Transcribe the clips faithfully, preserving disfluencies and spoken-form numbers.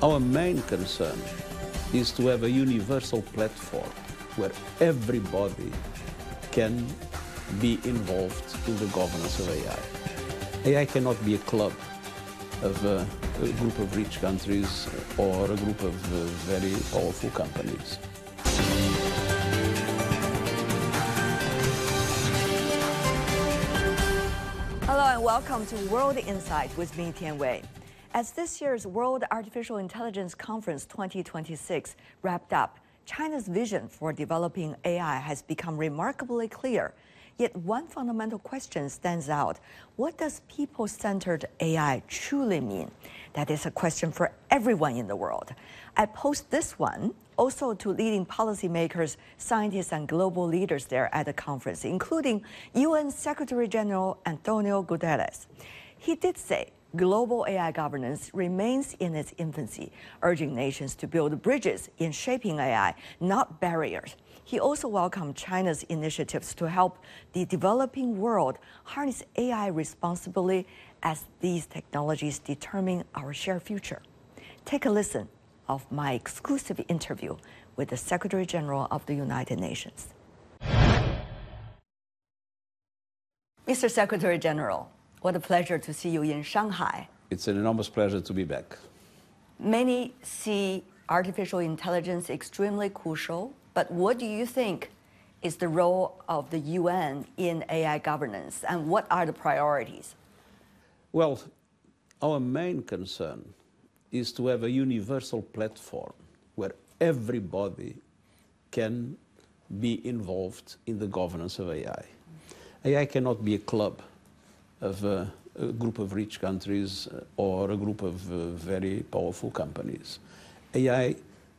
Our main concern is to have a universal platform where everybody can be involved in the governance of A I. A I cannot be a club of a, a group of rich countries or a group of uh, very powerful companies. Hello and welcome to World Insight with me, Tian Wei. As this year's World Artificial Intelligence Conference twenty twenty-six wrapped up, China's vision for developing A I has become remarkably clear. Yet one fundamental question stands out. What does people-centered A I truly mean? That is a question for everyone in the world. I posed this one also to leading policymakers, scientists, and global leaders there at the conference, including U N Secretary General Antonio Guterres. He did say global A I governance remains in its infancy, urging nations to build bridges in shaping A I, not barriers. He also welcomed China's initiatives to help the developing world harness A I responsibly as these technologies determine our shared future. Take a listen of my exclusive interview with the Secretary General of the United Nations. Mister Secretary General, what a pleasure to see you in Shanghai. It's an enormous pleasure to be back. Many see artificial intelligence extremely crucial, but what do you think is the role of the U N in A I governance, and what are the priorities? Well, our main concern is to have a universal platform where everybody can be involved in the governance of A I. A I cannot be a club of a, a group of rich countries or a group of uh, very powerful companies. A I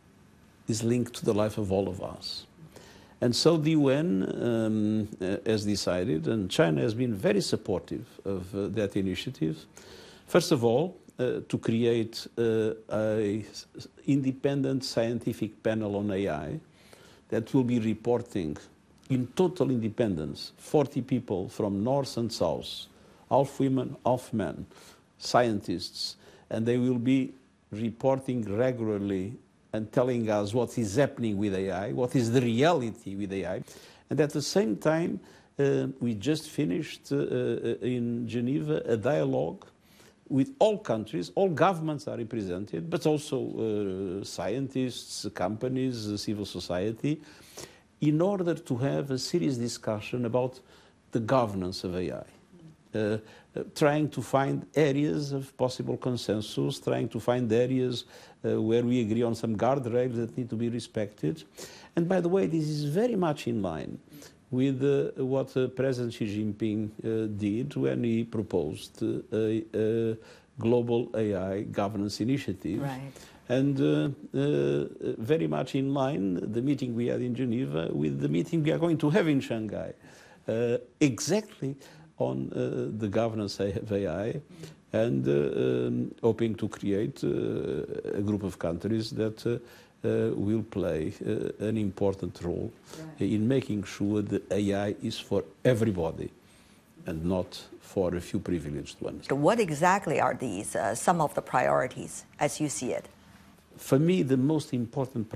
is linked to the life of all of us. And so the U N um, uh, has decided, and China has been very supportive of uh, that initiative, first of all, uh, to create uh, an independent scientific panel on A I that will be reporting in total independence, forty people from north and south, half women, half men, scientists, and they will be reporting regularly and telling us what is happening with A I, what is the reality with A I. And at the same time, uh, we just finished uh, in Geneva a dialogue with all countries. All governments are represented, but also uh, scientists, companies, civil society, in order to have a serious discussion about the governance of A I. Uh, uh, trying to find areas of possible consensus, trying to find areas uh, where we agree on some guardrails that need to be respected. And by the way, this is very much in line with uh, what uh, President Xi Jinping uh, did when he proposed uh, a, a global A I governance initiative. Right. And uh, uh, very much in line, the meeting we had in Geneva with the meeting we are going to have in Shanghai. Uh, exactly on uh, the governance of A I, and uh, um, hoping to create uh, a group of countries that uh, uh, will play uh, an important role right. in making sure that A I is for everybody and not for a few privileged ones. What exactly are these, uh, some of the priorities as you see it? For me, the most important